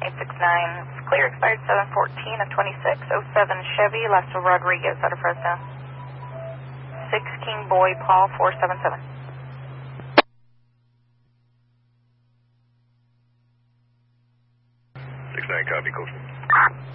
869, clear, expired 714 of 2607 Chevy, Lasso Rodriguez out of Fresno. 6 King Boy Paul 477. 69, copy, Coach.